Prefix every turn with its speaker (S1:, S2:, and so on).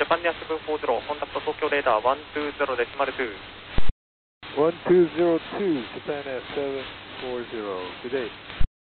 S1: Japan Air 740, contact Tokyo radar 120.2.
S2: 1202, Japan Air 740, good day.